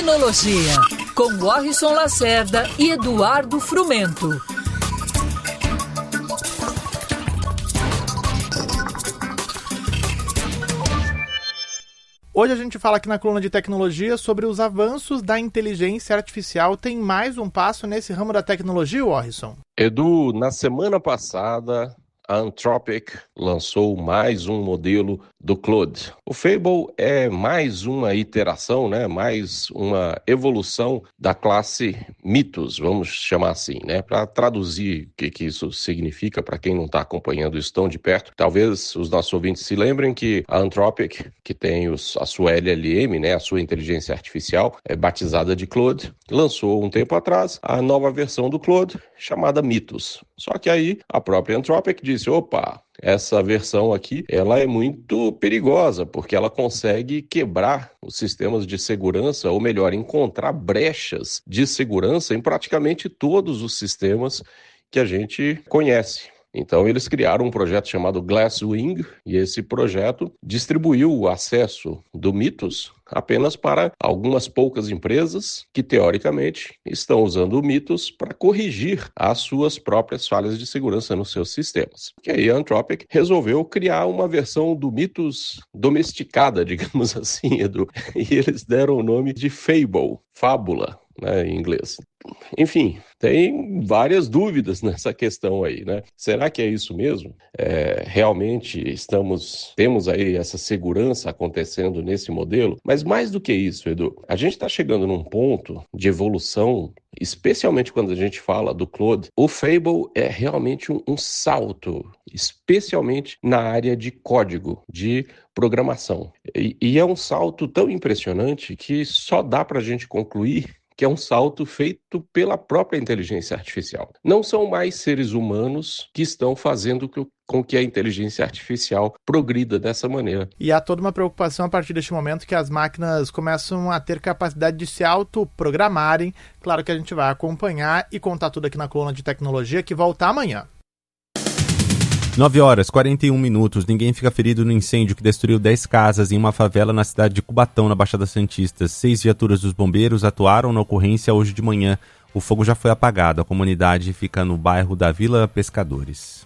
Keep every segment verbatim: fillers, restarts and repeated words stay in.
Tecnologia, com Warrison Lacerda e Eduardo Frumento. Hoje a gente fala aqui na coluna de tecnologia sobre os avanços da inteligência artificial. Tem mais um passo nesse ramo da tecnologia, Warrison? Edu, na semana passada, a Anthropic lançou mais um modelo do Claude. O Fable é mais uma iteração, né? Mais uma evolução da classe Mythos, vamos chamar assim, né? Para traduzir o que, que isso significa para quem não está acompanhando isso tão de perto, talvez os nossos ouvintes se lembrem que a Anthropic, que tem os, a sua L L M, né? A sua inteligência artificial, é batizada de Claude, lançou um tempo atrás a nova versão do Claude, chamada Mythos. Só que aí a própria Anthropic disse, opa, essa versão aqui, ela é muito perigosa, porque ela consegue quebrar os sistemas de segurança, ou melhor, encontrar brechas de segurança em praticamente todos os sistemas que a gente conhece. Então, eles criaram um projeto chamado Glasswing, e esse projeto distribuiu o acesso do Mythos apenas para algumas poucas empresas que, teoricamente, estão usando o Mythos para corrigir as suas próprias falhas de segurança nos seus sistemas. E aí a Anthropic resolveu criar uma versão do Mythos domesticada, digamos assim, Edu. E eles deram o nome de Fable, fábula, né, em inglês. Enfim, tem várias dúvidas nessa questão aí, né? Será que é isso mesmo? É, realmente estamos, temos aí essa segurança acontecendo nesse modelo? Mas mais do que isso, Edu, a gente está chegando num ponto de evolução, especialmente quando a gente fala do Claude. O Fable é realmente um, um salto, especialmente na área de código, de programação. E, e é um salto tão impressionante que só dá para a gente concluir que é um salto feito pela própria inteligência artificial. Não são mais seres humanos que estão fazendo com que a inteligência artificial progrida dessa maneira. E há toda uma preocupação a partir deste momento que as máquinas começam a ter capacidade de se autoprogramarem. Claro que a gente vai acompanhar e contar tudo aqui na coluna de tecnologia, que volta amanhã. nove horas e quarenta e um minutos. Ninguém fica ferido no incêndio que destruiu dez casas em uma favela na cidade de Cubatão, na Baixada Santista. Seis viaturas dos bombeiros atuaram na ocorrência hoje de manhã. O fogo já foi apagado. A comunidade fica no bairro da Vila Pescadores.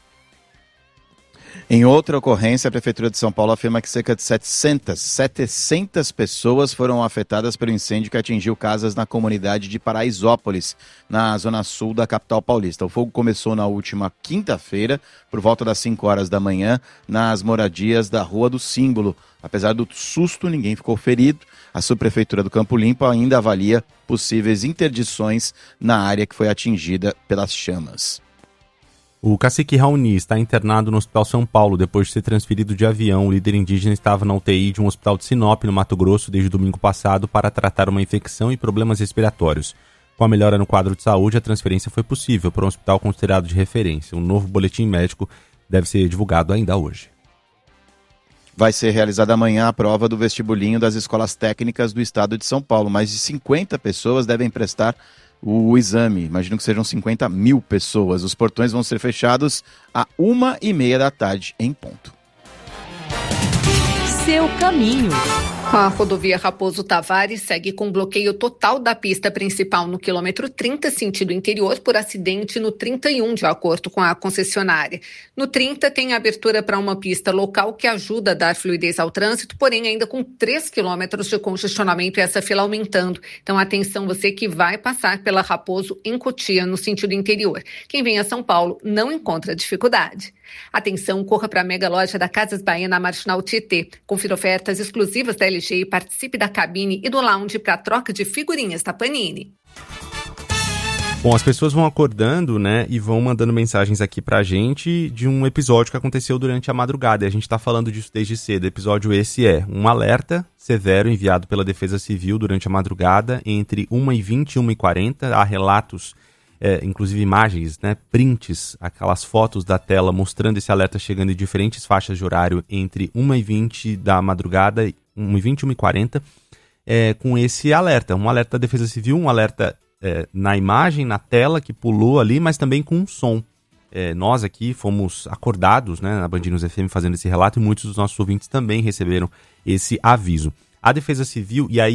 Em outra ocorrência, a Prefeitura de São Paulo afirma que cerca de setecentas, setecentas pessoas foram afetadas pelo incêndio que atingiu casas na comunidade de Paraisópolis, na zona sul da capital paulista. O fogo começou na última quinta-feira, por volta das cinco horas da manhã, nas moradias da Rua do Símbolo. Apesar do susto, ninguém ficou ferido. A subprefeitura do Campo Limpo ainda avalia possíveis interdições na área que foi atingida pelas chamas. O cacique Raoni está internado no Hospital São Paulo depois de ser transferido de avião. O líder indígena estava na U T I de um hospital de Sinop, no Mato Grosso, desde domingo passado para tratar uma infecção e problemas respiratórios. Com a melhora no quadro de saúde, a transferência foi possível para um hospital considerado de referência. Um novo boletim médico deve ser divulgado ainda hoje. Vai ser realizada amanhã a prova do vestibulinho das escolas técnicas do estado de São Paulo. Mais de cinquenta pessoas devem prestar o exame. Imagino que sejam cinquenta mil pessoas. Os portões vão ser fechados à uma e meia da tarde em ponto. Seu caminho. A rodovia Raposo Tavares segue com bloqueio total da pista principal no quilômetro trinta, sentido interior, por acidente no trinta e um, de acordo com a concessionária. No trinta tem abertura para uma pista local que ajuda a dar fluidez ao trânsito, porém ainda com três quilômetros de congestionamento e essa fila aumentando. Então atenção, você que vai passar pela Raposo em Cotia, no sentido interior. Quem vem a São Paulo não encontra dificuldade. Atenção, corra para a mega loja da Casas Bahia na Marginal Tietê. Confira ofertas exclusivas da L G e participe da cabine e do lounge para troca de figurinhas da Panini. Bom, as pessoas vão acordando, né, e vão mandando mensagens aqui pra gente de um episódio que aconteceu durante a madrugada. E a gente tá falando disso desde cedo. Episódio esse é um alerta severo enviado pela Defesa Civil durante a madrugada, entre uma e vinte e uma e quarenta. Há relatos, é, inclusive imagens, né, prints, aquelas fotos da tela mostrando esse alerta chegando em diferentes faixas de horário entre uma e vinte da madrugada, uma e vinte e uma e quarenta, é, com esse alerta. Um alerta da Defesa Civil, um alerta É, na imagem, na tela que pulou ali, mas também com um som. É, nós aqui fomos acordados, né, na Band News F M fazendo esse relato, e muitos dos nossos ouvintes também receberam esse aviso. A Defesa Civil, e aí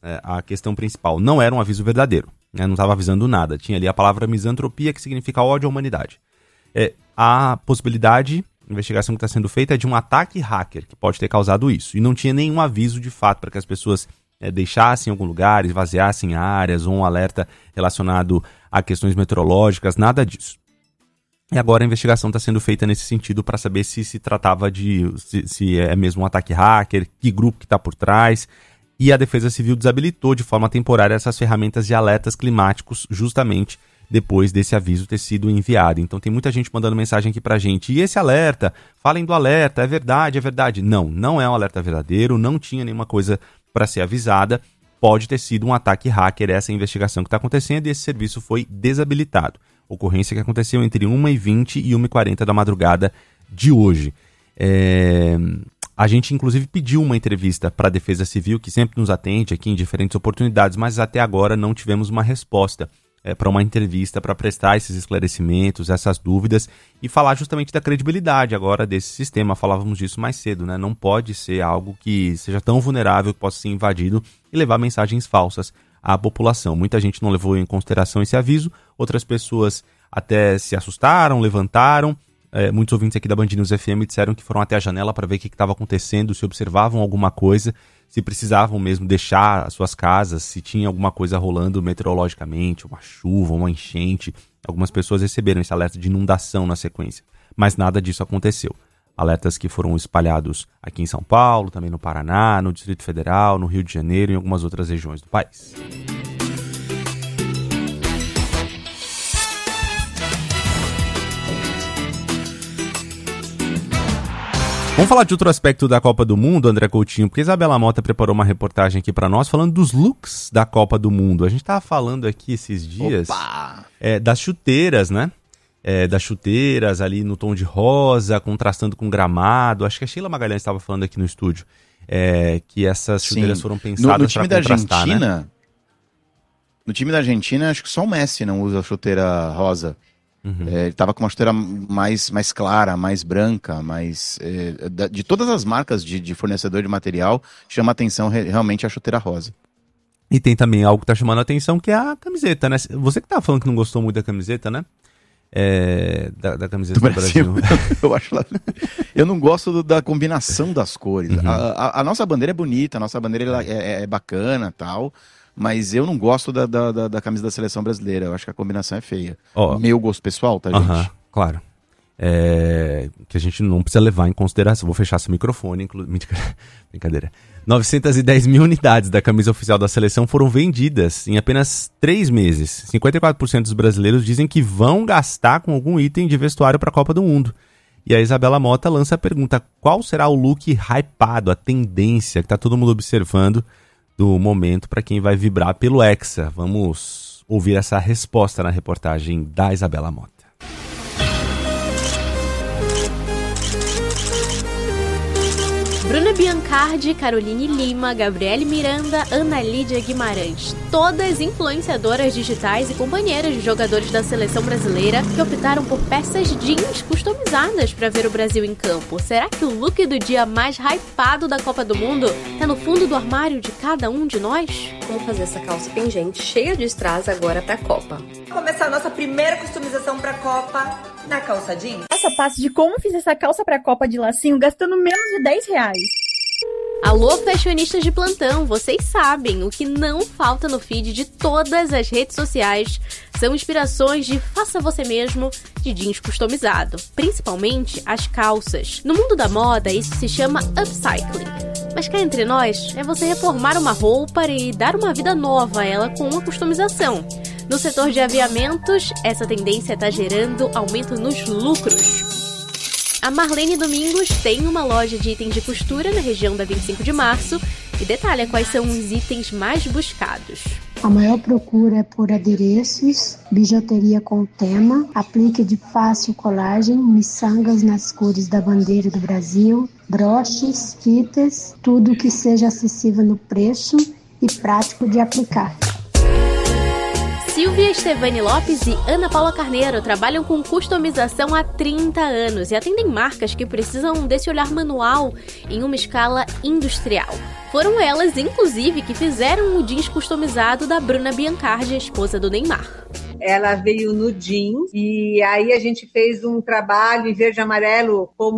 é, a questão principal. Não era um aviso verdadeiro, né? Não estava avisando nada. Tinha ali a palavra misantropia, que significa ódio à humanidade. É, a possibilidade, a investigação que está sendo feita é de um ataque hacker que pode ter causado isso. E não tinha nenhum aviso de fato para que as pessoas é, deixassem algum lugar, esvaziassem áreas, ou um alerta relacionado a questões meteorológicas, nada disso. E agora a investigação está sendo feita nesse sentido para saber se se tratava de, se, se é mesmo um ataque hacker, que grupo que está por trás. E a Defesa Civil desabilitou de forma temporária essas ferramentas de alertas climáticos justamente depois desse aviso ter sido enviado. Então tem muita gente mandando mensagem aqui pra gente. E esse alerta? Falem do alerta, é verdade, é verdade. Não, não é um alerta verdadeiro, não tinha nenhuma coisa para ser avisada. Pode ter sido um ataque hacker, essa investigação que está acontecendo, e esse serviço foi desabilitado. Ocorrência que aconteceu entre uma e vinte e uma e quarenta da madrugada de hoje. É... A gente, inclusive, pediu uma entrevista para a Defesa Civil, que sempre nos atende aqui em diferentes oportunidades, mas até agora não tivemos uma resposta é, para uma entrevista, para prestar esses esclarecimentos, essas dúvidas, e falar justamente da credibilidade agora desse sistema. Falávamos disso mais cedo, né? Não pode ser algo que seja tão vulnerável, que possa ser invadido e levar mensagens falsas à população. Muita gente não levou em consideração esse aviso, outras pessoas até se assustaram, levantaram. É, muitos ouvintes aqui da Band News F M disseram que foram até a janela para ver o que estava acontecendo, se observavam alguma coisa, se precisavam mesmo deixar as suas casas, se tinha alguma coisa rolando meteorologicamente, uma chuva, uma enchente. Algumas pessoas receberam esse alerta de inundação na sequência, mas nada disso aconteceu. Alertas que foram espalhados aqui em São Paulo, também no Paraná, no Distrito Federal, no Rio de Janeiro e em algumas outras regiões do país. Vamos falar de outro aspecto da Copa do Mundo, André Coutinho, porque a Isabela Mota preparou uma reportagem aqui para nós falando dos looks da Copa do Mundo. A gente estava falando aqui esses dias é, das chuteiras, né? É, das chuteiras ali no tom de rosa, contrastando com gramado. Acho que a Sheila Magalhães estava falando aqui no estúdio é, que essas chuteiras Sim. foram pensadas para contrastar, Argentina, né? No time da Argentina, acho que só o Messi não usa a chuteira rosa. Uhum. É, ele estava com uma chuteira mais, mais clara, mais branca, mais... É, de todas as marcas de, de fornecedor de material, chama a atenção re, realmente a chuteira rosa. E tem também algo que está chamando a atenção, que é a camiseta, né? Você que estava falando que não gostou muito da camiseta, né? É, da, da camiseta do, do Brasil. Brasil. eu, acho lá... eu não gosto do, da combinação das cores. Uhum. A, a, a nossa bandeira é bonita, a nossa bandeira ela é, é bacana e tal... Mas eu não gosto da, da, da, da camisa da seleção brasileira. Eu acho que a combinação é feia. Oh. Meu gosto pessoal, tá, gente? Uh-huh, claro. É, que a gente não precisa levar em consideração. Vou fechar esse microfone. Inclu... Brincadeira. novecentas e dez mil unidades da camisa oficial da seleção foram vendidas em apenas três meses. cinquenta e quatro por cento dos brasileiros dizem que vão gastar com algum item de vestuário para a Copa do Mundo. E a Isabela Mota lança a pergunta: qual será o look hypado, a tendência que está todo mundo observando do momento para quem vai vibrar pelo Hexa? Vamos ouvir essa resposta na reportagem da Isabela Mota. Bruna Biancardi, Caroline Lima, Gabriele Miranda, Ana Lídia Guimarães. Todas influenciadoras digitais e companheiras de jogadores da seleção brasileira que optaram por peças jeans customizadas para ver o Brasil em campo. Será que o look do dia mais hypado da Copa do Mundo tá no fundo do armário de cada um de nós? Vamos fazer essa calça pingente cheia de strass agora pra Copa. Vamos começar a nossa primeira customização pra Copa na calça jeans. Passo a passo de como fiz essa calça pra Copa de lacinho gastando menos de dez reais. Alô, fashionistas de plantão, vocês sabem, o que não falta no feed de todas as redes sociais são inspirações de faça você mesmo de jeans customizado, principalmente as calças. No mundo da moda, isso se chama upcycling. Mas cá entre nós, é você reformar uma roupa e dar uma vida nova a ela com uma customização. No setor de aviamentos, essa tendência está gerando aumento nos lucros. A Marlene Domingos tem uma loja de itens de costura na região da vinte e cinco de março e detalha quais são os itens mais buscados. A maior procura é por adereços, bijuteria com tema, aplique de fácil colagem, miçangas nas cores da bandeira do Brasil, broches, fitas, tudo que seja acessível no preço e prático de aplicar. Silvia Estevani Lopes e Ana Paula Carneiro trabalham com customização há trinta anos e atendem marcas que precisam desse olhar manual em uma escala industrial. Foram elas, inclusive, que fizeram o jeans customizado da Bruna Biancardi, a esposa do Neymar. Ela veio no jeans e aí a gente fez um trabalho em verde e amarelo como